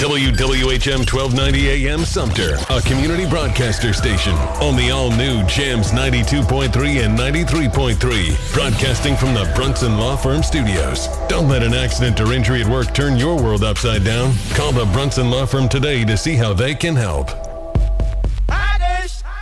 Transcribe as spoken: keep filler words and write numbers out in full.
W W H M twelve ninety A M Sumter, a community broadcaster station on the all-new Jams ninety-two point three and ninety-three point three, broadcasting from the Brunson Law Firm studios. Don't let an accident or injury at work turn your world upside down. Call the Brunson Law Firm today to see how they can help.